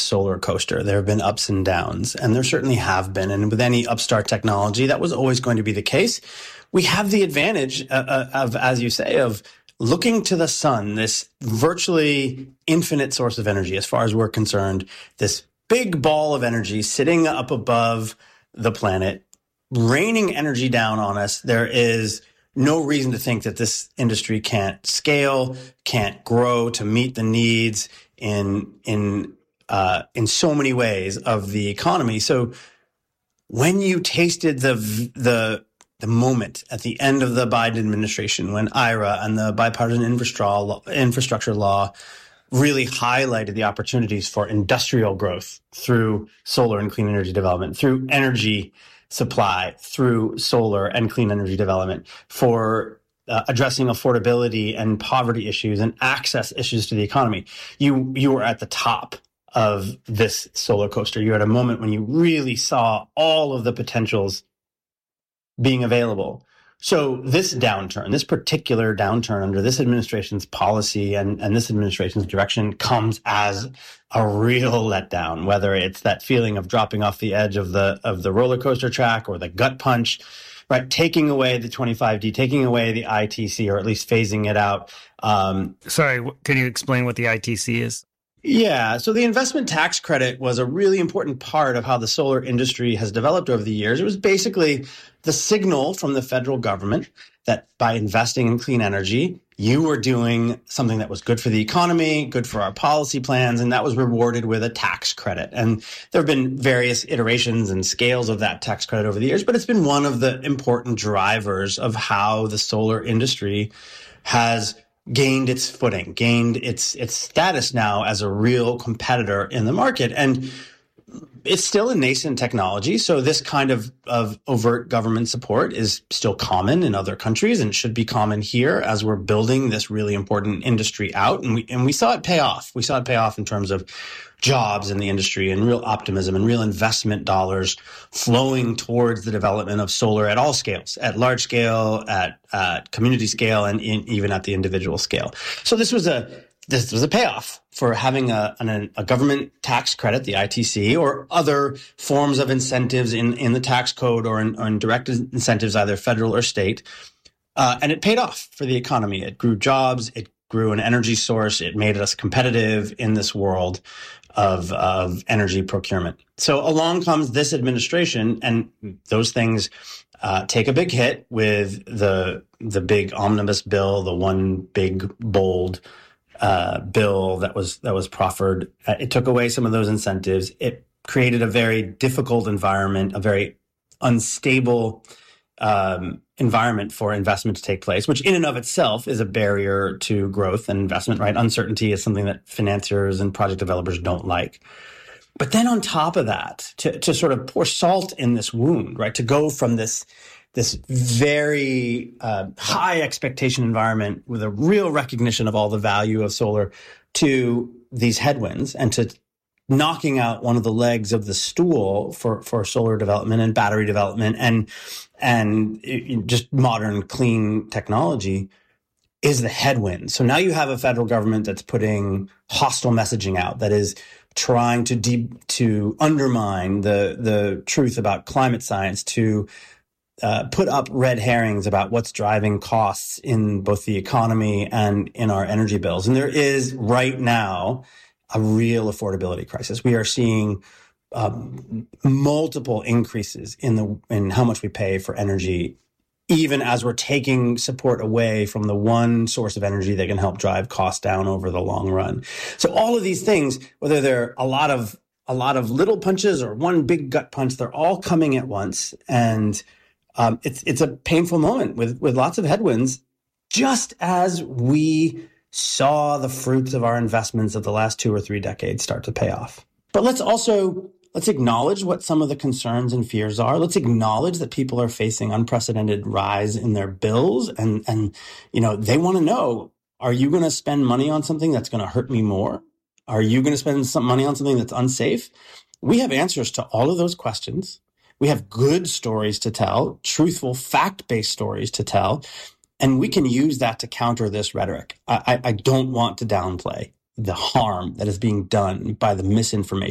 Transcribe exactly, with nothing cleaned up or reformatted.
solar coaster. There have been ups and downs, and there certainly have been. And with any upstart technology, that was always going to be the case. We have the advantage uh, of, as you say, of looking to the sun, this virtually infinite source of energy, as far as we're concerned, this big ball of energy sitting up above the planet, raining energy down on us. There is no reason to think that this industry can't scale, can't grow to meet the needs in in uh, in so many ways of the economy. So when you tasted the the the moment at the end of the Biden administration, when I R A and the bipartisan infrastructure law really highlighted the opportunities for industrial growth through solar and clean energy development, through energy supply, through solar and clean energy development, for uh, addressing affordability and poverty issues and access issues to the economy. You you were at the top of this solar coaster. You're at a moment when you really saw all of the potentials being available. So this downturn, this particular downturn under this administration's policy and, and this administration's direction comes as a real letdown, whether it's that feeling of dropping off the edge of the of the roller coaster track or the gut punch, right? Taking away the twenty-five D, taking away the I T C, or at least phasing it out. Um, Sorry, can you explain what the I T C is? Yeah. So the investment tax credit was a really important part of how the solar industry has developed over the years. It was basically the signal from the federal government that by investing in clean energy, you were doing something that was good for the economy, good for our policy plans, and that was rewarded with a tax credit. And there have been various iterations and scales of that tax credit over the years, but it's been one of the important drivers of how the solar industry has gained its footing, gained its its status now as a real competitor in the market. And it's still a nascent technology, so this kind of, of overt government support is still common in other countries and should be common here as we're building this really important industry out. And we and we saw it pay off. We saw it pay off in terms of jobs in the industry and real optimism and real investment dollars flowing towards the development of solar at all scales, at large scale, at uh, community scale, and in, even at the individual scale. So this was a this was a payoff for having a, an, a government tax credit, the I T C, or other forms of incentives in, in the tax code or in, or in direct incentives, either federal or state. Uh, and it paid off for the economy. It grew jobs. It grew an energy source. It made us competitive in this world of, of energy procurement. So along comes this administration, and those things uh, take a big hit with the the big omnibus bill, the one big bold uh, bill that was that was proffered. Uh, it took away some of those incentives. It created a very difficult environment, a very unstable um, environment for investment to take place, which in and of itself is a barrier to growth and investment, right? Uncertainty is something that financiers and project developers don't like. But then on top of that, to, to sort of pour salt in this wound, right? To go from this, this very uh, high expectation environment with a real recognition of all the value of solar to these headwinds, and to knocking out one of the legs of the stool for, for solar development and battery development and, and just modern clean technology is the headwind. So now you have a federal government that's putting hostile messaging out, that is trying to deep, to undermine the, the truth about climate science, to uh, put up red herrings about what's driving costs in both the economy and in our energy bills. And there is right now a real affordability crisis. We are seeing um, multiple increases in the in how much we pay for energy, even as we're taking support away from the one source of energy that can help drive costs down over the long run. So all of these things, whether they're a lot of a lot of little punches or one big gut punch, they're all coming at once, and um, it's it's a painful moment with with lots of headwinds. Just as we saw the fruits of our investments of the last two or three decades start to pay off. But let's also, let's acknowledge what some of the concerns and fears are. Let's acknowledge that people are facing unprecedented rise in their bills. And, and you know, they want to know, are you going to spend money on something that's going to hurt me more? Are you going to spend some money on something that's unsafe? We have answers to all of those questions. We have good stories to tell, truthful, fact-based stories to tell. And we can use that to counter this rhetoric. I, I don't want to downplay the harm that is being done by the misinformation